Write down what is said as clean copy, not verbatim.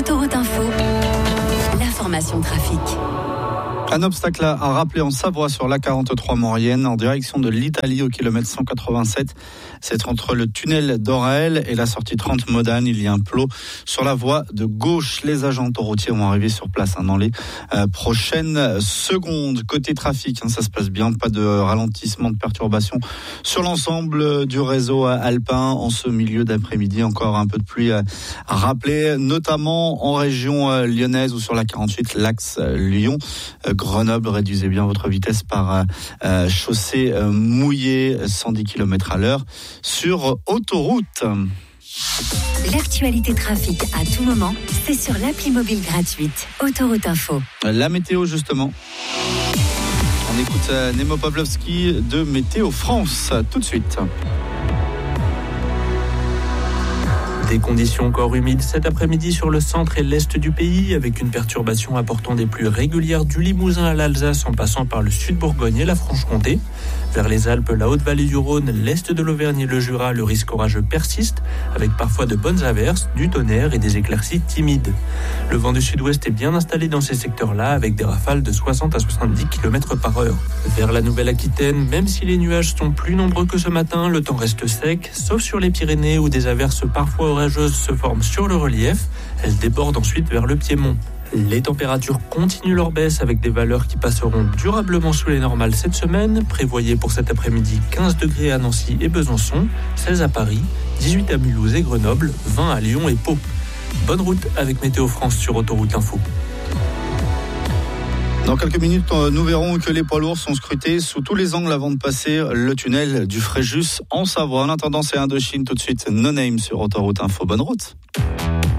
Autoroute Info, l'information trafic. Un obstacle à rappeler en Savoie sur l'A43 maurienne en direction de l'Italie au kilomètre 187. C'est entre le tunnel d'Orel et la sortie 30 Modane. Il y a un plot sur la voie de gauche. Les agents autoroutiers vont arriver sur place dans les prochaines secondes. Côté trafic, ça se passe bien. Pas de ralentissement, de perturbation sur l'ensemble du réseau alpin. En ce milieu d'après-midi, encore un peu de pluie à rappeler, notamment en région lyonnaise ou sur la 48, l'axe Lyon. Grenoble, réduisez bien votre vitesse par chaussée mouillée, 110 km à l'heure sur autoroute. L'actualité trafic à tout moment, c'est sur l'appli mobile gratuite Autoroute Info. La météo justement. On écoute Nemo Pavlovski de Météo France tout de suite. Des conditions encore humides cet après-midi sur le centre et l'est du pays, avec une perturbation apportant des pluies régulières du Limousin à l'Alsace en passant par le sud-Bourgogne et la Franche-Comté. Vers les Alpes, la Haute-Vallée du Rhône, l'est de l'Auvergne et le Jura, le risque orageux persiste, avec parfois de bonnes averses, du tonnerre et des éclaircies timides. Le vent du sud-ouest est bien installé dans ces secteurs-là, avec des rafales de 60 à 70 km/h. Vers la Nouvelle-Aquitaine, même si les nuages sont plus nombreux que ce matin, le temps reste sec, sauf sur les Pyrénées où des averses parfois orageuses se forment sur le relief. Elles débordent ensuite vers le Piémont. Les températures continuent leur baisse avec des valeurs qui passeront durablement sous les normales cette semaine. Prévoyez pour cet après-midi 15 degrés à Nancy et Besançon, 16 à Paris, 18 à Mulhouse et Grenoble, 20 à Lyon et Pau. Bonne route avec Météo France sur Autoroute Info. Dans quelques minutes, nous verrons que les poids lourds sont scrutés sous tous les angles avant de passer le tunnel du Fréjus en Savoie. En attendant, c'est Indochine tout de suite. No Name sur Autoroute Info. Bonne route.